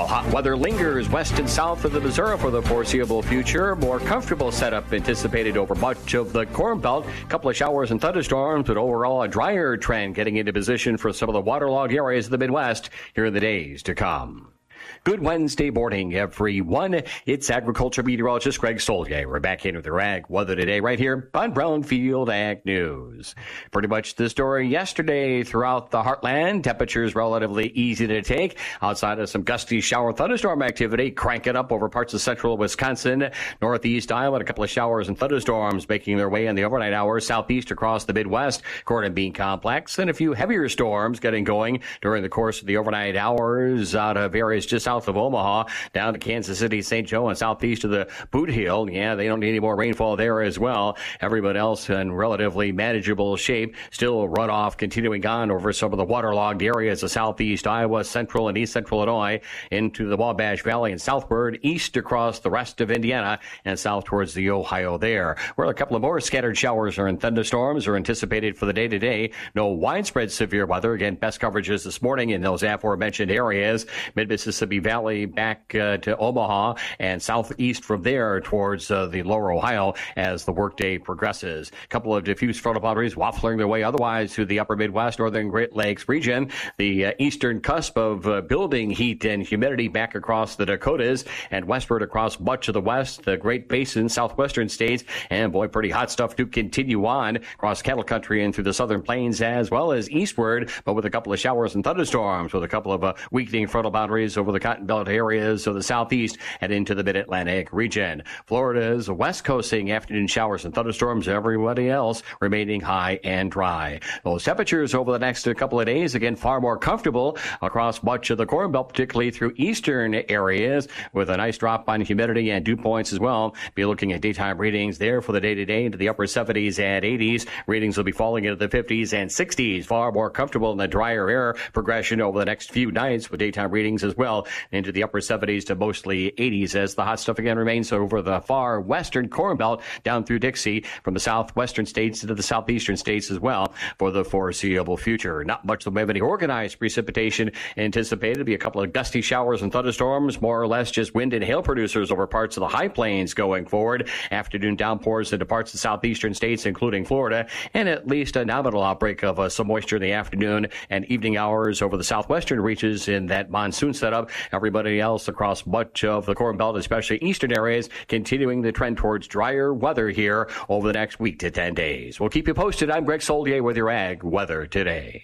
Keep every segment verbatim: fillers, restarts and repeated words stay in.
hot weather lingers west and south of the Missouri for the foreseeable future. More comfortable setup anticipated over much of the Corn Belt. A couple of showers and thunderstorms, but overall a drier trend getting into position for some of the waterlogged areas of the Midwest here in the days to come. Good Wednesday morning, everyone. It's agriculture meteorologist Greg Solier. We're back in with your ag weather today right here on Brownfield Ag News. Pretty much the story yesterday throughout the heartland. Temperatures relatively easy to take outside of some gusty shower thunderstorm activity, cranking up over parts of central Wisconsin, northeast Iowa, and a couple of showers and thunderstorms making their way in the overnight hours southeast across the Midwest, corn and bean complex, and a few heavier storms getting going during the course of the overnight hours out of areas just south of Omaha, down to Kansas City, Saint Joe, and southeast of the Boot Hill. Yeah, they don't need any more rainfall there as well. Everybody else in relatively manageable shape. Still runoff continuing on over some of the waterlogged areas of southeast Iowa, central and east central Illinois, into the Wabash Valley and southward, east across the rest of Indiana, and south towards the Ohio there. Where a couple of more scattered showers or thunderstorms are anticipated for the day today. No widespread severe weather. Again, best coverages this morning in those aforementioned areas. Mid-Mississippi Valley back uh, to Omaha and southeast from there towards uh, the lower Ohio as the workday progresses. A couple of diffuse frontal boundaries waffling their way otherwise to the upper Midwest, northern Great Lakes region. The uh, eastern cusp of uh, building heat and humidity back across the Dakotas and westward across much of the West, the Great Basin, southwestern states, and boy, pretty hot stuff to continue on across cattle country and through the southern plains as well as eastward, but with a couple of showers and thunderstorms with a couple of uh, weakening frontal boundaries over the Cotton Belt areas of the southeast and into the mid-Atlantic region. Florida's west coast seeing afternoon showers and thunderstorms. Everybody else remaining high and dry. Those temperatures over the next couple of days, again, far more comfortable across much of the Corn Belt, particularly through eastern areas, with a nice drop on humidity and dew points as well. Be looking at daytime readings there for the day-to-day into the upper seventies and eighties. Readings will be falling into the fifties and sixties. Far more comfortable in the drier air progression over the next few nights with daytime readings as well into the upper seventies to mostly eighties as the hot stuff again remains over the far western Corn Belt down through Dixie from the southwestern states into the southeastern states as well for the foreseeable future. Not much of any organized precipitation anticipated. Be a couple of gusty showers and thunderstorms, more or less just wind and hail producers over parts of the high plains going forward. Afternoon downpours into parts of the southeastern states, including Florida, and at least a nominal outbreak of uh, some moisture in the afternoon and evening hours over the southwestern reaches in that monsoon setup. Everybody else across much of the Corn Belt, especially eastern areas, continuing the trend towards drier weather here over the next week to ten days. We'll keep you posted. I'm Greg Solier with your ag weather today.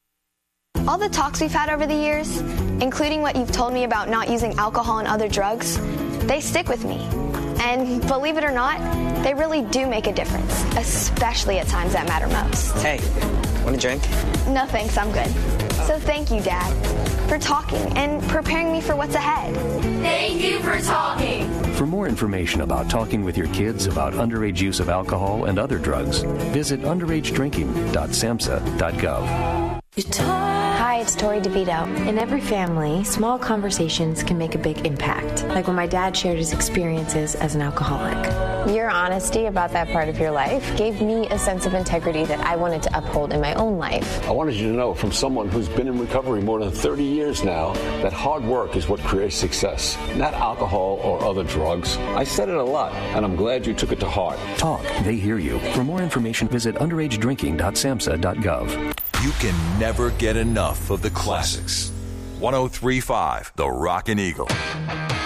All the talks we've had over the years, including what you've told me about not using alcohol and other drugs, they stick with me. And believe it or not, they really do make a difference, especially at times that matter most. Hey, want a drink? No thanks, I'm good. So thank you, Dad, for talking and preparing me for what's ahead. Thank you for talking. For more information about talking with your kids about underage use of alcohol and other drugs, visit underage drinking dot samhsa dot gov. Hi, it's Tori DeVito. In every family, small conversations can make a big impact, like when my dad shared his experiences as an alcoholic. Your honesty about that part of your life gave me a sense of integrity that I wanted to uphold in my own life. I wanted you to know from someone who's been in recovery more than thirty years now that hard work is what creates success, not alcohol or other drugs. I said it a lot, and I'm glad you took it to heart. Talk, they hear you. For more information, visit underage drinking dot samhsa dot gov. You can never get enough of the classics. one oh three point five The Rockin' Eagle.